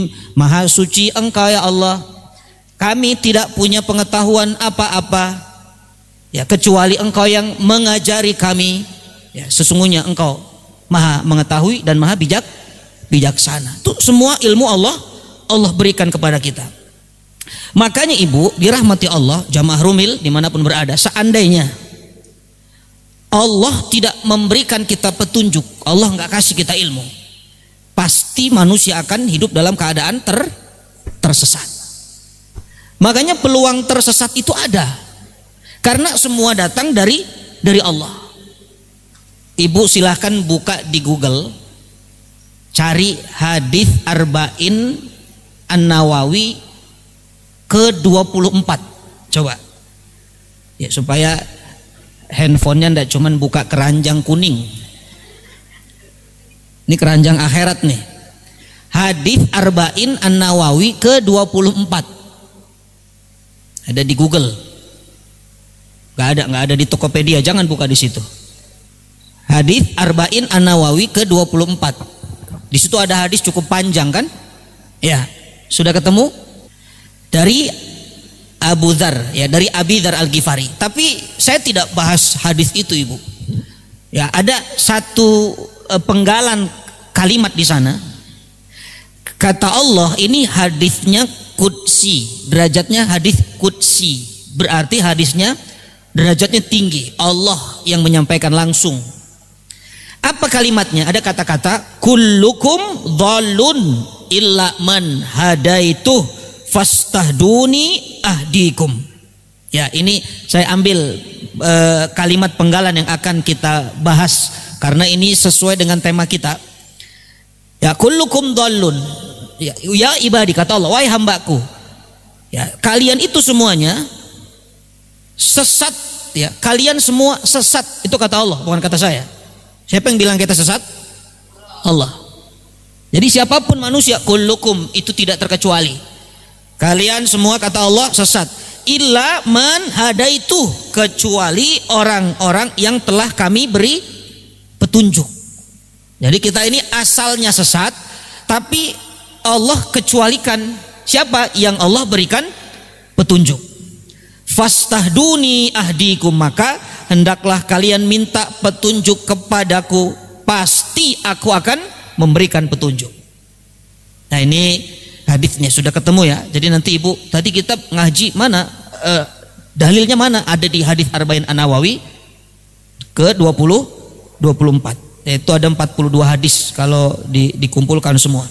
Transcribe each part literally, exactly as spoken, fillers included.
Maha suci Engkau ya Allah. Kami tidak punya pengetahuan apa-apa ya kecuali Engkau yang mengajari kami. Ya, sesungguhnya Engkau Maha mengetahui dan Maha bijak bijaksana. Itu semua ilmu Allah Allah berikan kepada kita. Makanya ibu dirahmati Allah, jamaah Rumil dimanapun berada, seandainya Allah tidak memberikan kita petunjuk, Allah nggak kasih kita ilmu, pasti manusia akan hidup dalam keadaan ter tersesat. Makanya peluang tersesat itu ada, karena semua datang dari dari Allah. Ibu silahkan buka di Google, cari hadis Arba'in An-Nawawi ke dua puluh empat, coba ya, supaya handphonenya ndak cuman buka keranjang kuning. Ini keranjang akhirat nih. Hadis Arba'in An-Nawawi ke dua puluh empat. Ada di Google. Gak ada, gak ada di Tokopedia, jangan buka di situ. Hadis Arba'in An-Nawawi ke dua puluh empat. Di situ ada hadis cukup panjang kan? Ya, sudah ketemu? Dari Abu Dzar, ya, dari Abi Dzar Al-Ghifari. Tapi saya tidak bahas hadis itu, Ibu. Ya, ada satu eh, penggalan kalimat di sana. Kata Allah, ini hadisnya qudsi, derajatnya hadis qudsi. Berarti hadisnya derajatnya tinggi. Allah yang menyampaikan langsung. Apa kalimatnya? Ada kata-kata kullukum dhallun illa man hadaituh fastahduni ahdikum. Ya, ini saya ambil e, kalimat penggalan yang akan kita bahas karena ini sesuai dengan tema kita. Ya, kullukum dhallun. Ya, ya ibadi, kata Allah, wahai hambaku. Ya, kalian itu semuanya sesat, ya. Kalian semua sesat, itu kata Allah, bukan kata saya. Siapa yang bilang kita sesat? Allah. Jadi siapapun manusia, kullukum, itu tidak terkecuali. Kalian semua, kata Allah, sesat. Illa man hadaitu, kecuali orang-orang yang telah kami beri petunjuk. Jadi kita ini asalnya sesat, tapi Allah kecualikan siapa yang Allah berikan petunjuk. Fastahduni ahdikum, maka hendaklah kalian minta petunjuk kepadaku, pasti aku akan memberikan petunjuk. Nah, ini hadisnya sudah ketemu ya. Jadi nanti ibu, tadi kita ngaji mana eh, dalilnya mana? Ada di hadis Arba'in An-Nawawi ke dua puluh dua puluh empat. Itu ada empat puluh dua hadis kalau di, dikumpulkan semua.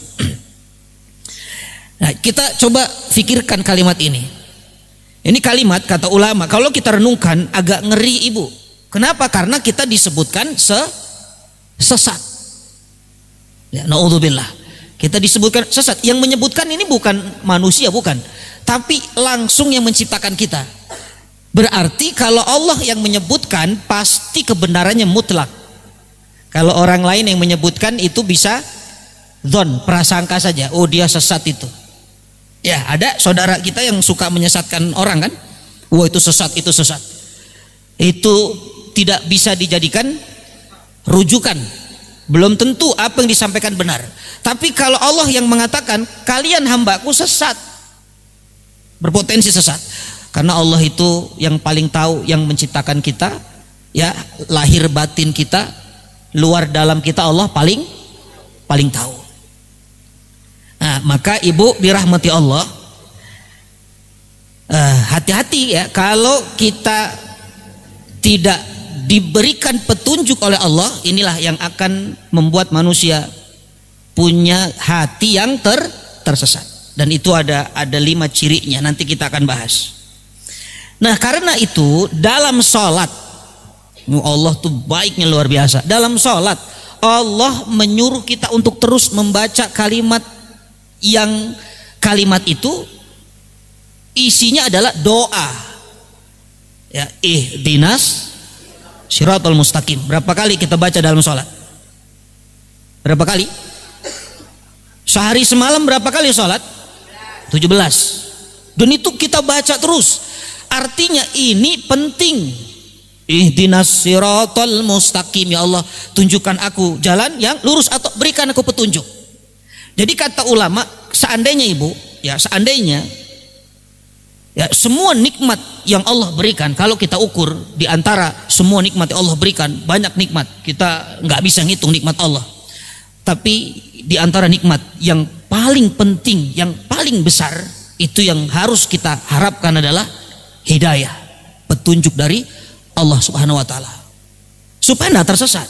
Nah, kita coba pikirkan kalimat ini. Ini kalimat kata ulama, kalau kita renungkan agak ngeri ibu. Kenapa? Karena kita disebutkan se sesat. Ya, naudzubillah. Kita disebutkan sesat. Yang menyebutkan ini bukan manusia, bukan, tapi langsung yang menciptakan kita. Berarti kalau Allah yang menyebutkan, pasti kebenarannya mutlak. Kalau orang lain yang menyebutkan, itu bisa dzon, prasangka saja. Oh, dia sesat itu. Ya, ada saudara kita yang suka menyesatkan orang kan? Wah, itu sesat, itu sesat. Itu tidak bisa dijadikan rujukan. Belum tentu apa yang disampaikan benar. Tapi kalau Allah yang mengatakan kalian hambaku sesat, berpotensi sesat, karena Allah itu yang paling tahu, yang menciptakan kita, ya, lahir batin kita, luar dalam kita, Allah paling paling tahu. Nah, maka ibu dirahmati Allah, hati-hati ya, kalau kita tidak diberikan petunjuk oleh Allah, inilah yang akan membuat manusia punya hati yang ter tersesat. Dan itu ada ada lima cirinya, nanti kita akan bahas. Nah, karena itu dalam sholat, Allah tuh baiknya luar biasa. Dalam sholat Allah menyuruh kita untuk terus membaca kalimat yang kalimat itu isinya adalah doa. Ya, ihdinas Shiratal mustaqim. Berapa kali kita baca dalam sholat? Berapa kali? Sehari semalam berapa kali sholat? tujuh belas. Dan itu kita baca terus. Artinya ini penting. Ihdinas siratal mustaqim, ya Allah, tunjukkan aku jalan yang lurus atau berikan aku petunjuk. Jadi kata ulama, seandainya ibu, ya seandainya ya semua nikmat yang Allah berikan, kalau kita ukur di antara semua nikmat yang Allah berikan, banyak nikmat, kita nggak bisa ngitung nikmat Allah. Tapi di antara nikmat yang paling penting, yang paling besar, itu yang harus kita harapkan adalah hidayah, petunjuk dari Allah Subhanahu wa taala. Supaya tidak tersesat.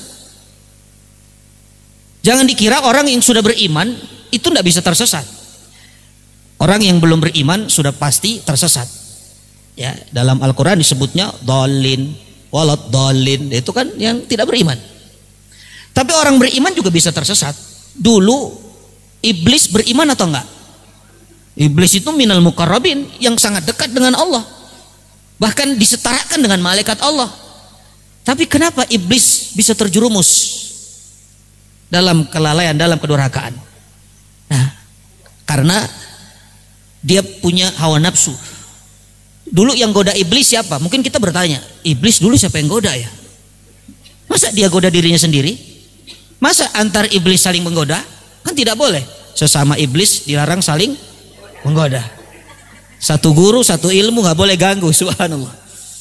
Jangan dikira orang yang sudah beriman itu tidak bisa tersesat. Orang yang belum beriman sudah pasti tersesat. Ya, dalam Al-Qur'an disebutnya dhalin, walad dhalin, itu kan yang tidak beriman. Tapi orang beriman juga bisa tersesat. Dulu iblis beriman atau enggak? Iblis itu minal muqarrabin, yang sangat dekat dengan Allah. Bahkan disetarakan dengan malaikat Allah. Tapi kenapa iblis bisa terjerumus dalam kelalaian, dalam kedurhakaan? Nah, karena dia punya hawa nafsu. Dulu yang goda iblis siapa? Mungkin kita bertanya, iblis dulu siapa yang goda ya? Masa dia goda dirinya sendiri? Masa antar iblis saling menggoda? Kan tidak boleh. Sesama iblis dilarang saling menggoda. Satu guru, satu ilmu nggak boleh ganggu, subhanallah.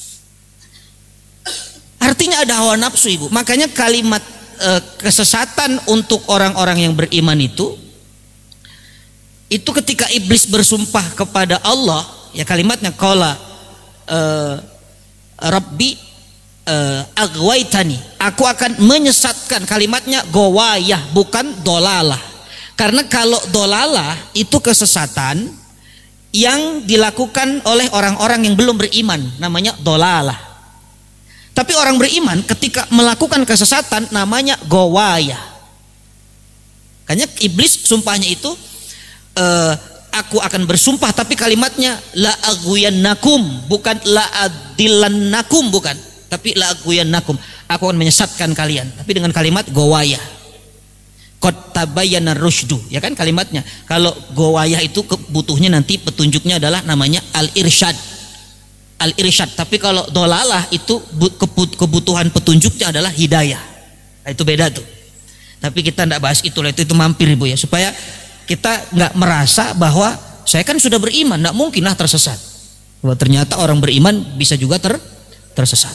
Artinya ada hawa nafsu ibu. Makanya kalimat e, kesesatan untuk orang-orang yang beriman itu, itu ketika iblis bersumpah kepada Allah, ya kalimatnya qala e, Rabbi e, aghwaytani, aku akan menyesatkan, kalimatnya gowayah bukan dolalah. Karena kalau dolalah itu kesesatan yang dilakukan oleh orang-orang yang belum beriman, namanya dolalah. Tapi orang beriman ketika melakukan kesesatan namanya gowayah. Makanya iblis sumpahnya itu Uh, aku akan bersumpah, tapi kalimatnya la aghwiyannakum, bukan la adillannakum, bukan, tapi la aghwiyannakum, aku akan menyesatkan kalian, tapi dengan kalimat gowayah. Qad tabayyana rusydu, ya kan kalimatnya. Kalau gowayah itu kebutuhnya nanti petunjuknya adalah namanya al-irsyad. Al-irsyad, tapi kalau dolalah itu kebutuhan petunjuknya adalah hidayah. Nah, itu beda tuh. Tapi kita tidak bahas itu, itu itu mampir ibu ya, supaya kita nggak merasa bahwa saya kan sudah beriman, nggak mungkinlah tersesat. Bahwa ternyata orang beriman bisa juga ter, tersesat.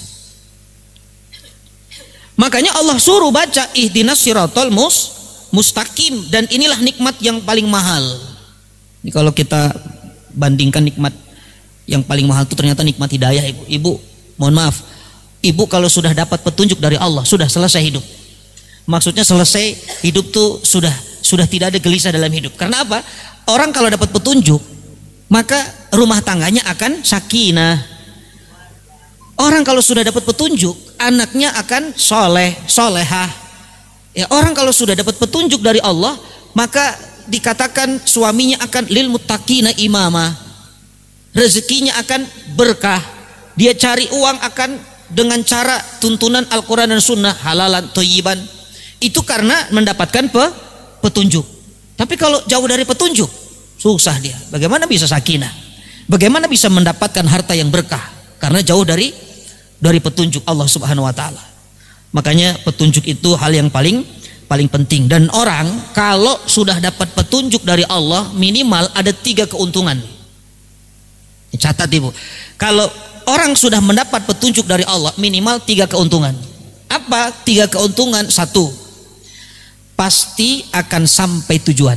Makanya Allah suruh baca ihdinas siratal mus, mustaqim, dan inilah nikmat yang paling mahal. Ini kalau kita bandingkan nikmat yang paling mahal itu ternyata nikmat hidayah ibu. Ibu, mohon maaf, ibu kalau sudah dapat petunjuk dari Allah sudah selesai hidup. Maksudnya selesai hidup tuh sudah sudah tidak ada gelisah dalam hidup. Karena apa? Orang kalau dapat petunjuk, maka rumah tangganya akan sakinah. Orang kalau sudah dapat petunjuk, anaknya akan soleh, solehah. Ya, orang kalau sudah dapat petunjuk dari Allah, maka dikatakan suaminya akan lil muttaqina imama. Rezekinya akan berkah. Dia cari uang akan dengan cara tuntunan Al-Quran dan Sunnah, halalan, thayyiban. Itu karena mendapatkan pe petunjuk. Tapi kalau jauh dari petunjuk, susah dia. Bagaimana bisa sakinah? Bagaimana bisa mendapatkan harta yang berkah? Karena jauh dari dari petunjuk Allah Subhanahu wa taala. Makanya petunjuk itu hal yang paling paling penting. Dan orang kalau sudah dapat petunjuk dari Allah, minimal ada tiga keuntungan. Catat ibu. Kalau orang sudah mendapat petunjuk dari Allah, minimal tiga keuntungan. Apa tiga keuntungan? Satu, pasti akan sampai tujuan.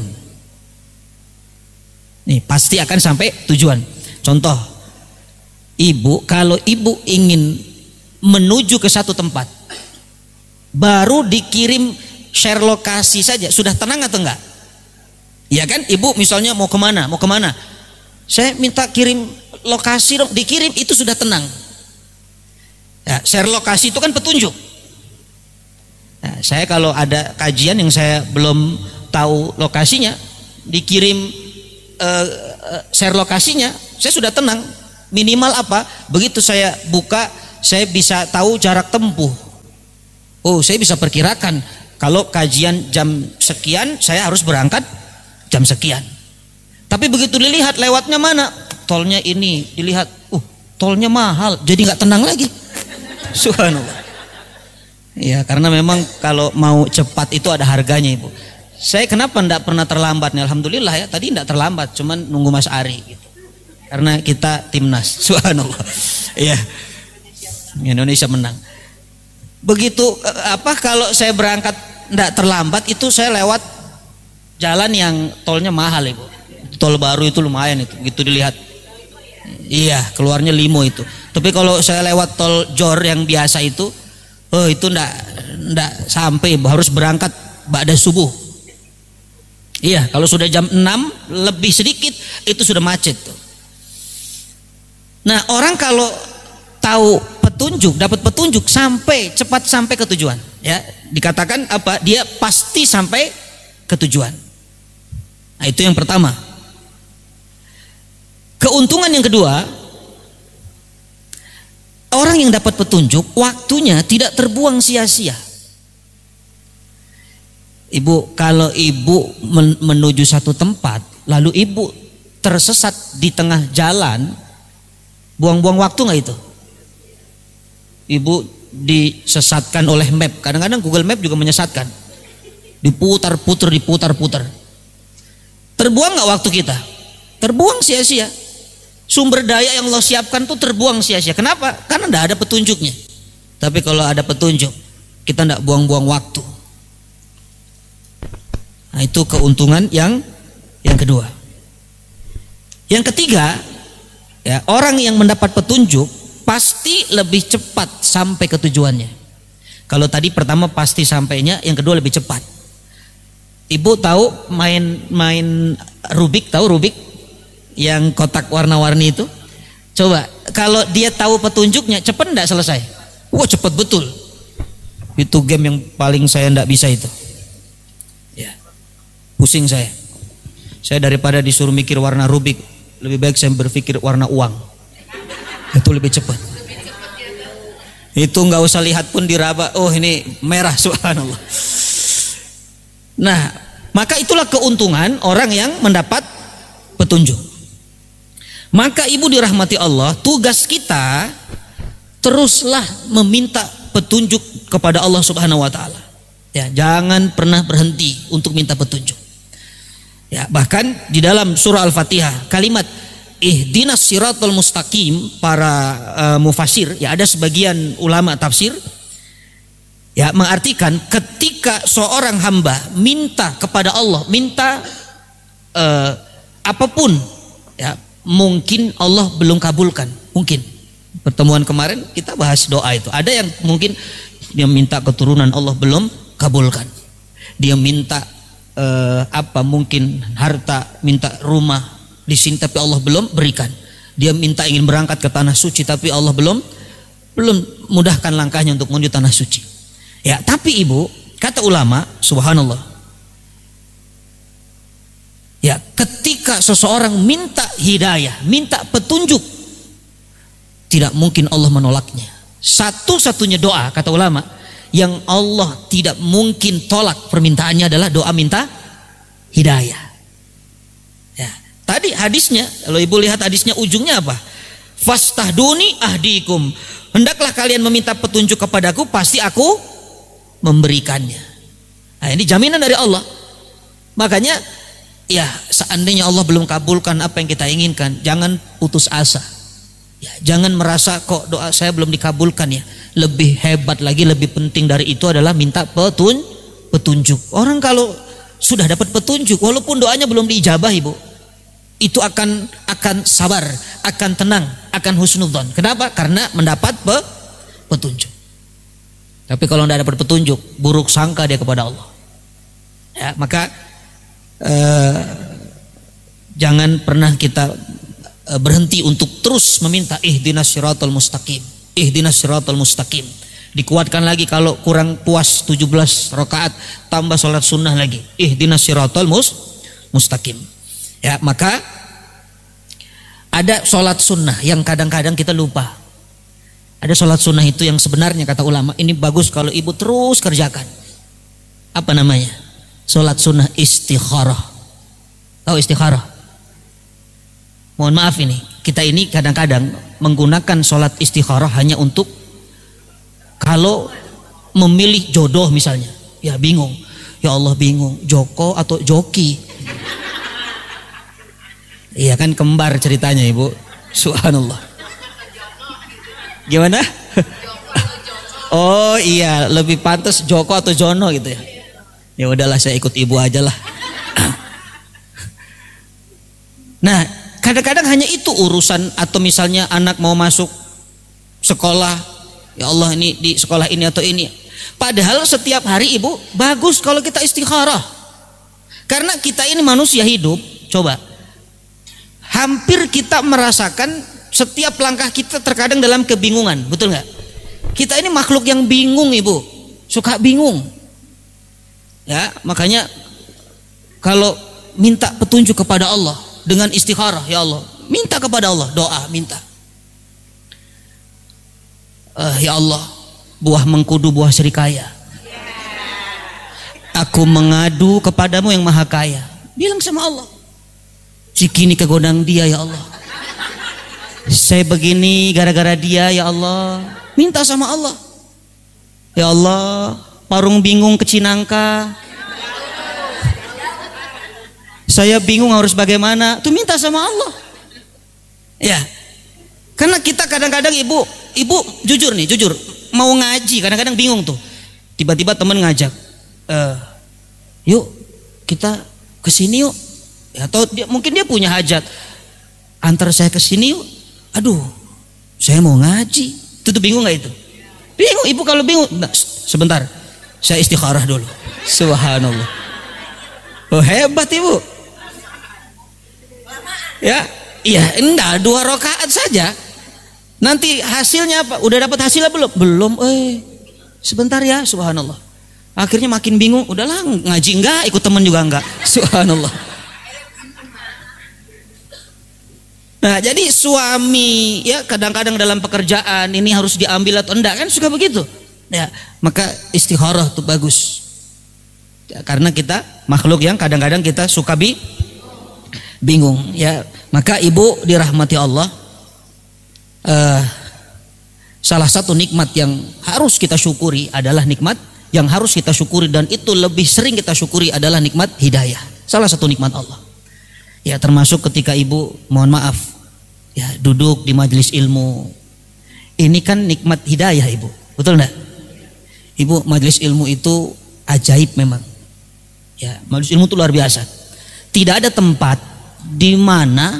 Nih, pasti akan sampai tujuan. Contoh, ibu, kalau ibu ingin menuju ke satu tempat, baru dikirim share lokasi saja, sudah tenang atau enggak? Ya kan, ibu misalnya mau kemana, mau kemana? Saya minta kirim lokasi dong, dikirim, itu sudah tenang. Ya, share lokasi itu kan petunjuk. Nah, saya kalau ada kajian yang saya belum tahu lokasinya, dikirim uh, uh, share lokasinya, saya sudah tenang. Minimal apa? Begitu saya buka, saya bisa tahu jarak tempuh. Oh, saya bisa perkirakan kalau kajian jam sekian, saya harus berangkat jam sekian. Tapi begitu dilihat lewatnya mana, tolnya ini, dilihat, uh, tolnya mahal, jadi nggak tenang lagi. Subhanallah. Ya, karena memang kalau mau cepat itu ada harganya ibu. Saya kenapa enggak pernah terlambat nih? Alhamdulillah ya, tadi enggak terlambat, cuman nunggu Mas Ari gitu. Karena kita timnas, subhanallah. Iya. Indonesia menang. Begitu apa kalau saya berangkat enggak terlambat itu saya lewat jalan yang tolnya mahal, Ibu. Tol baru itu lumayan itu, begitu dilihat. Iya, keluarnya limo itu. Tapi kalau saya lewat tol Jor yang biasa itu, oh itu enggak enggak sampai, harus berangkat ba'da subuh. Iya, kalau sudah jam enam lebih sedikit itu sudah macet tuh. Nah, orang kalau tahu petunjuk, dapat petunjuk sampai cepat sampai ke tujuan, ya. Dikatakan apa? Dia pasti sampai ke tujuan. Nah, itu yang pertama. Keuntungan yang kedua, orang yang dapat petunjuk waktunya tidak terbuang sia-sia. Ibu, kalau ibu menuju satu tempat lalu ibu tersesat di tengah jalan, buang-buang waktu nggak itu? Ibu disesatkan oleh map. Kadang-kadang Google Map juga menyesatkan. Diputar-putar, diputar-putar. Terbuang nggak waktu kita? Terbuang sia-sia. Sumber daya yang Allah siapkan tuh terbuang sia-sia. Kenapa? Karena nggak ada petunjuknya. Tapi kalau ada petunjuk, kita nggak buang-buang waktu. Nah, itu keuntungan yang yang kedua. Yang ketiga, ya, orang yang mendapat petunjuk pasti lebih cepat sampai ke tujuannya. Kalau tadi pertama pasti sampainya, yang kedua lebih cepat. Ibu tahu main main Rubik, tahu Rubik yang kotak warna-warni itu? Coba kalau dia tahu petunjuknya, cepat enggak selesai? Wah, cepat betul. Itu game yang paling saya enggak bisa itu. Ya. Pusing saya. Saya daripada disuruh mikir warna Rubik, lebih baik saya berpikir warna uang. Itu lebih cepat. Itu nggak usah lihat pun diraba. Oh, ini merah, subhanallah. Nah, maka itulah keuntungan orang yang mendapat petunjuk. Maka ibu dirahmati Allah, tugas kita teruslah meminta petunjuk kepada Allah Subhanahu wa taala. Ya, jangan pernah berhenti untuk minta petunjuk. Ya, bahkan di dalam surah Al-Fatihah kalimat ihdinas siratal mustaqim, para uh, mufasir, ya ada sebagian ulama tafsir ya mengartikan ketika seorang hamba minta kepada Allah, minta uh, apapun, ya mungkin Allah belum kabulkan. Mungkin pertemuan kemarin kita bahas doa itu, ada yang mungkin dia minta keturunan Allah belum kabulkan, dia minta Uh, apa mungkin harta, minta rumah di sini tapi Allah belum berikan. Dia minta ingin berangkat ke tanah suci tapi Allah belum belum mudahkan langkahnya untuk menuju tanah suci. Ya, tapi ibu, kata ulama, subhanallah. Ya, ketika seseorang minta hidayah, minta petunjuk, tidak mungkin Allah menolaknya. Satu-satunya doa, kata ulama, yang Allah tidak mungkin tolak permintaannya adalah doa minta hidayah. Ya, tadi hadisnya, kalau ibu lihat hadisnya ujungnya apa? Fastahduni ahdikum. Hendaklah kalian meminta petunjuk kepadaku, pasti aku memberikannya. Nah, ini jaminan dari Allah. Makanya, ya seandainya Allah belum kabulkan apa yang kita inginkan, jangan putus asa. Ya, jangan merasa kok doa saya belum dikabulkan ya. Lebih hebat lagi, lebih penting dari itu adalah minta petun, petunjuk. Orang kalau sudah dapat petunjuk, walaupun doanya belum diijabah ibu, itu akan akan sabar, akan tenang, akan husnudzon. Kenapa? Karena mendapat pe, petunjuk. Tapi kalau tidak dapat petunjuk, buruk sangka dia kepada Allah. Ya, maka eh, jangan pernah kita eh, berhenti untuk terus meminta ihdinas siratal mustaqim. Ihdinas siratal mustaqim. Dikuatkan lagi kalau kurang puas tujuh belas rakaat, tambah sholat sunnah lagi. Ihdinas siratal mus, mustaqim. Ya, maka ada sholat sunnah yang kadang-kadang kita lupa. Ada sholat sunnah itu yang sebenarnya kata ulama ini bagus kalau ibu terus kerjakan. Apa namanya? Sholat sunnah istikharah. Tahu istikharah? Mohon maaf ini, kita ini kadang-kadang menggunakan sholat istikharah hanya untuk kalau memilih jodoh misalnya. Ya bingung. Ya Allah bingung, Joko atau Joki? Iya kan kembar ceritanya ibu. Subhanallah. Gimana? Oh iya, lebih pantas Joko atau Jono gitu ya. Ya udahlah saya ikut ibu aja lah. Nah, kadang-kadang hanya itu urusan, atau misalnya anak mau masuk sekolah, ya Allah ini di sekolah ini atau ini. Padahal setiap hari ibu bagus kalau kita istikharah. Karena kita ini manusia hidup, coba. Hampir kita merasakan setiap langkah kita terkadang dalam kebingungan, betul nggak? Kita ini makhluk yang bingung ibu, suka bingung. Ya, makanya kalau minta petunjuk kepada Allah dengan istikharah, ya Allah, minta kepada Allah, doa, minta. Uh, ya Allah, buah mengkudu buah serikaya. Aku mengadu kepadamu yang maha kaya. Bilang sama Allah. Cikini kegodang dia ya Allah. Saya begini gara-gara dia ya Allah. Minta sama Allah. Ya Allah, parung bingung ke Cinangka. Saya bingung harus bagaimana. Tuh minta sama Allah. Ya. Karena kita kadang-kadang ibu, ibu jujur nih, jujur, mau ngaji kadang-kadang bingung tuh. Tiba-tiba teman ngajak, e, yuk kita kesini yuk. Atau dia, mungkin dia punya hajat, antar saya kesini yuk. Aduh, saya mau ngaji. Itu tuh bingung nggak itu? Bingung ibu kalau bingung. Nah, sebentar, saya istikharah dulu. Subhanallah. Oh hebat ibu. Ya, iya, enggak, dua rakaat saja. Nanti hasilnya apa? Udah dapat hasilnya belum? Belum. Eh, sebentar ya, subhanallah. Akhirnya makin bingung. Udahlah ngaji enggak, ikut teman juga enggak. Subhanallah. Nah, jadi suami ya kadang-kadang dalam pekerjaan ini harus diambil atau enggak kan suka begitu. Ya, maka istikharah itu bagus. Ya, karena kita makhluk yang kadang-kadang kita suka bi bingung ya. Maka ibu dirahmati Allah, uh, salah satu nikmat yang harus kita syukuri adalah nikmat yang harus kita syukuri, dan itu lebih sering kita syukuri adalah nikmat hidayah. Salah satu nikmat Allah ya, termasuk ketika ibu mohon maaf ya duduk di majelis ilmu. Ini kan nikmat hidayah ibu, betul enggak? Ibu, majelis ilmu itu ajaib memang ya, majelis ilmu itu luar biasa. Tidak ada tempat di mana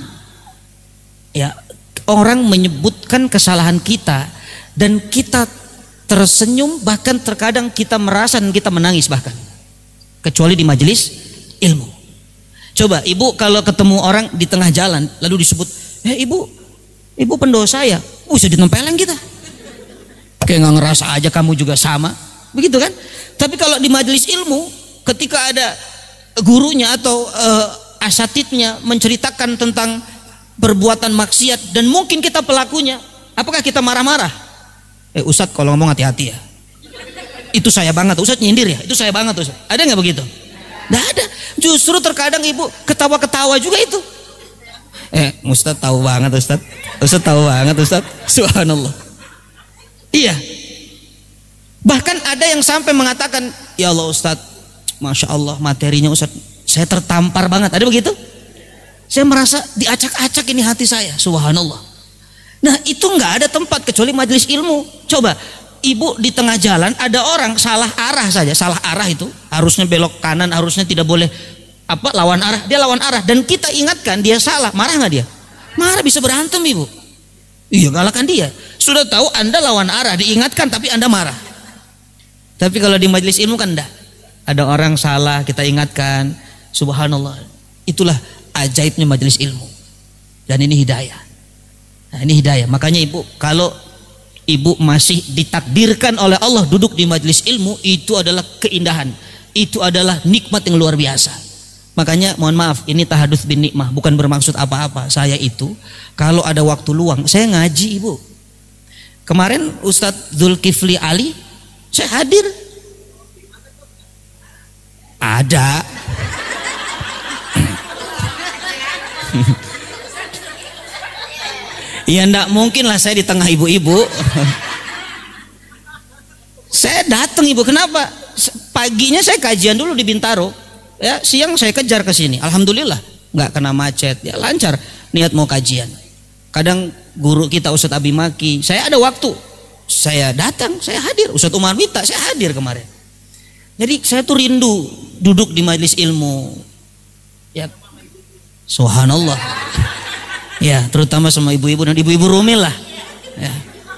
ya orang menyebutkan kesalahan kita dan kita tersenyum, bahkan terkadang kita merasa dan kita menangis bahkan, kecuali di majelis ilmu. Coba ibu kalau ketemu orang di tengah jalan lalu disebut, eh ibu, ibu pendosa ya, bisa ditempelin kita, kayak nggak ngerasa aja kamu juga sama, begitu kan? Tapi kalau di majelis ilmu, ketika ada gurunya atau uh, asatidnya menceritakan tentang perbuatan maksiat dan mungkin kita pelakunya, apakah kita marah-marah? Eh Ustadz kalau ngomong hati-hati ya, itu saya banget. Ustadz nyindir ya, itu saya banget Ustadz. Ada nggak begitu? Nggak ada. Justru terkadang ibu ketawa-ketawa juga itu. Eh Ustadz tahu banget Ustadz, Ustadz tahu banget Ustadz. Subhanallah. Iya. Bahkan ada yang sampai mengatakan, ya Allah Ustadz, Masya Allah materinya Ustadz, saya tertampar banget. Ada begitu? Saya merasa diacak-acak ini hati saya. Subhanallah. Nah itu nggak ada tempat kecuali majelis ilmu. Coba ibu di tengah jalan ada orang salah arah saja, salah arah itu harusnya belok kanan, harusnya tidak boleh apa lawan arah, dia lawan arah dan kita ingatkan dia salah, marah nggak dia? Marah, bisa berantem ibu. Iya, galakkan dia. Sudah tahu anda lawan arah, diingatkan tapi anda marah. Tapi kalau di majelis ilmu kan enggak. Ada orang salah kita ingatkan. Subhanallah, itulah ajaibnya majelis ilmu. Dan ini hidayah. Nah, ini hidayah. Makanya ibu, kalau ibu masih ditakdirkan oleh Allah duduk di majelis ilmu, itu adalah keindahan. Itu adalah nikmat yang luar biasa. Makanya mohon maaf, ini tahadus bin nikmah, bukan bermaksud apa-apa. Saya itu kalau ada waktu luang, saya ngaji ibu. Kemarin Ustadz Zulkifli Ali, saya hadir. Ada. Ya enggak mungkin lah saya di tengah ibu-ibu. Saya datang ibu, kenapa? paginya saya kajian dulu di Bintaro, ya siang saya kejar ke sini. Alhamdulillah nggak kena macet, ya lancar niat mau kajian. Kadang guru kita Ustadz Abi Maki, saya ada waktu, saya datang, saya hadir. Ustadz Umar Mita, saya hadir kemarin. Jadi saya tuh rindu duduk di majelis ilmu. Ya, subhanallah. Ya, terutama sama ibu-ibu dan ibu-ibu rumil lah. Ya.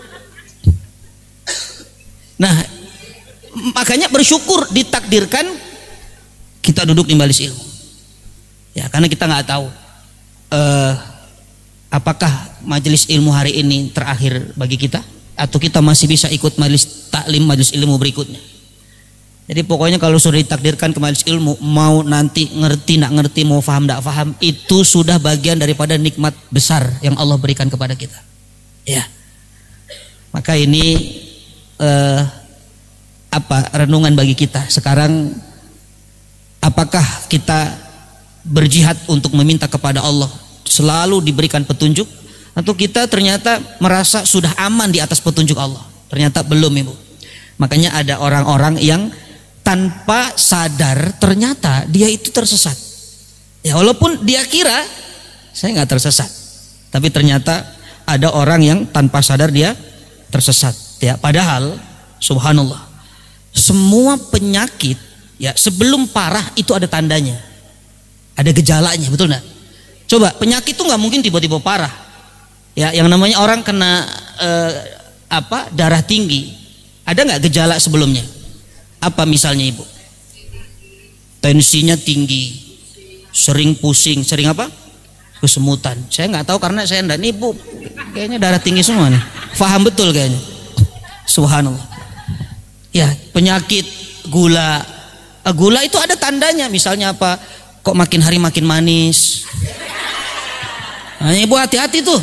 Nah, makanya bersyukur ditakdirkan kita duduk di majelis ilmu. Ya, karena kita nggak tahu uh, apakah majelis ilmu hari ini terakhir bagi kita, atau kita masih bisa ikut majelis taklim, majelis ilmu berikutnya. Jadi pokoknya kalau sudah ditakdirkan ke majelis ilmu, mau nanti ngerti nak ngerti, mau faham tak faham, itu sudah bagian daripada nikmat besar yang Allah berikan kepada kita. Ya, maka ini eh, apa renungan bagi kita sekarang. Apakah kita berjihad untuk meminta kepada Allah selalu diberikan petunjuk, atau kita ternyata merasa sudah aman di atas petunjuk Allah? Ternyata belum, Ibu. Makanya ada orang-orang yang tanpa sadar ternyata dia itu tersesat. Ya, walaupun dia kira saya nggak tersesat, tapi ternyata ada orang yang tanpa sadar dia tersesat. Ya, padahal subhanallah, semua penyakit ya sebelum parah itu ada tandanya, ada gejalanya, betul nggak? Coba penyakit itu nggak mungkin tiba-tiba parah. Ya, yang namanya orang kena eh, apa darah tinggi, ada nggak gejala sebelumnya? Apa misalnya, Ibu? Tensinya tinggi, sering pusing, sering apa? Kesemutan. Saya nggak tahu karena saya enggak nih, Bu. Kayaknya darah tinggi semua nih. Faham betul kayaknya. Subhanallah. Ya, penyakit gula. Gula itu ada tandanya, misalnya apa? Kok makin hari makin manis. Nah, Ibu hati-hati tuh.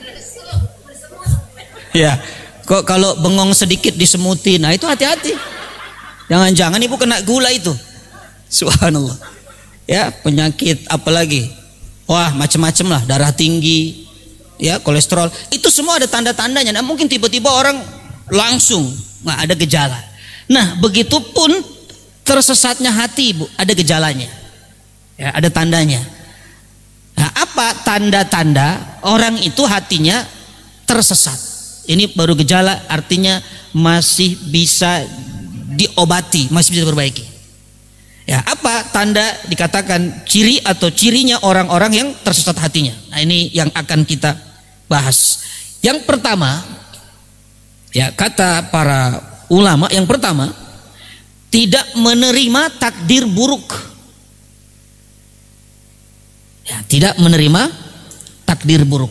Ya, kok kalau bengong sedikit disemutin. Nah, itu hati-hati. Jangan-jangan Ibu kena gula itu. Subhanallah. Ya, penyakit apalagi? Wah, macam-macam lah, darah tinggi, ya, kolesterol. Itu semua ada tanda-tandanya. Nah, mungkin tiba-tiba orang langsung nah, ada gejala. Nah, begitupun tersesatnya hati, Ibu, ada gejalanya. Ya, ada tandanya. Nah, apa tanda-tanda orang itu hatinya tersesat? Ini baru gejala, artinya masih bisa diobati, masih bisa diperbaiki. Ya, apa tanda dikatakan ciri atau cirinya orang-orang yang tersesat hatinya? Nah, ini yang akan kita bahas. Yang pertama, ya kata para ulama, yang pertama, tidak menerima takdir buruk. Ya, tidak menerima takdir buruk.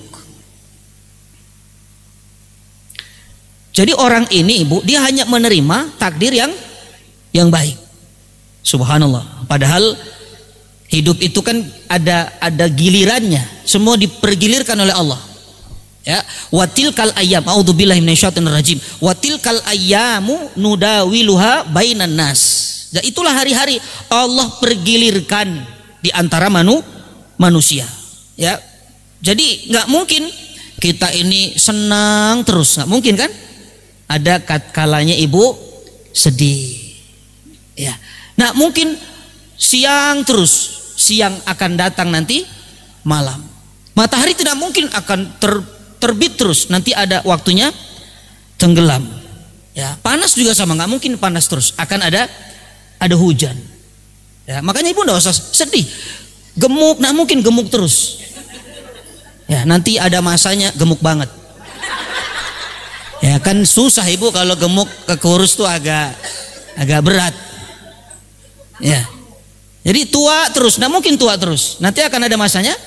Jadi orang ini, Ibu, dia hanya menerima takdir yang yang baik. Subhanallah. Padahal hidup itu kan ada ada gilirannya. Semua dipergilirkan oleh Allah. Ya, watilkal ayyam, a'udzubillahi minasyaitonir rajim. Watilkal ayyamu nudawiluha bainan nas. Dan itulah hari-hari Allah pergilirkan di antara manu, manusia. Ya. Jadi nggak mungkin kita ini senang terus, nggak mungkin kan? Ada kalanya Ibu sedih. Ya. Nah, mungkin siang terus, siang akan datang nanti malam. Matahari tidak mungkin akan ter, terbit terus, nanti ada waktunya tenggelam. Ya, panas juga sama, nggak mungkin panas terus, akan ada ada hujan. Ya, makanya Ibu nggak usah sedih. Gemuk, nah mungkin gemuk terus. Ya, nanti ada masanya gemuk banget. Ya kan susah Ibu kalau gemuk ke kurus tuh agak agak berat. Ya. Jadi tua terus, nah mungkin tua terus. Nanti akan ada masanya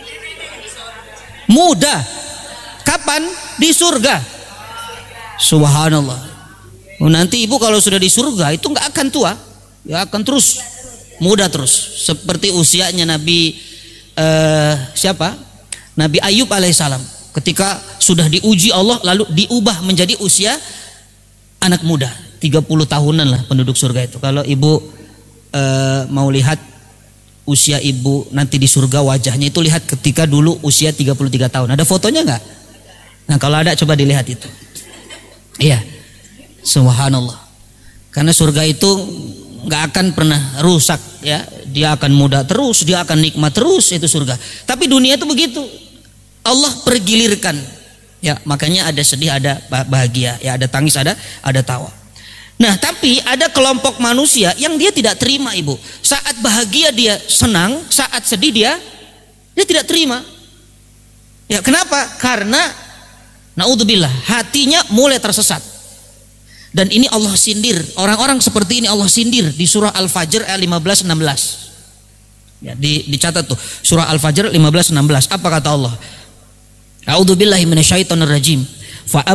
muda. Kapan? Di surga. Subhanallah. Oh, nanti Ibu kalau sudah di surga itu nggak akan tua, ya akan terus muda terus. Seperti usianya Nabi eh, siapa? Nabi Ayub alaihissalam. Ketika sudah diuji Allah lalu diubah menjadi usia anak muda, tiga puluh tahunan lah penduduk surga itu. Kalau Ibu e, mau lihat usia Ibu nanti di surga wajahnya itu, lihat ketika dulu usia tiga puluh tiga tahun. Ada fotonya nggak? Nah, kalau ada coba dilihat itu. Iya. Subhanallah. Karena surga itu nggak akan pernah rusak ya, dia akan muda terus, dia akan nikmat terus itu surga. Tapi dunia itu begitu, Allah pergilirkan ya, makanya ada sedih, ada bahagia ya, ada tangis, ada ada tawa. Nah tapi ada kelompok manusia yang dia tidak terima ibu, saat bahagia dia senang, saat sedih dia dia tidak terima ya. Kenapa? Karena naudzubillah hatinya mulai tersesat. Dan ini Allah sindir, orang-orang seperti ini Allah sindir di surah Al-Fajr ayat lima belas enam belas. Ya, di, dicatat tuh surah Al-Fajr lima belas enam belas. Apa kata Allah? A'udzubillahi minasyaitonirrajim. Fa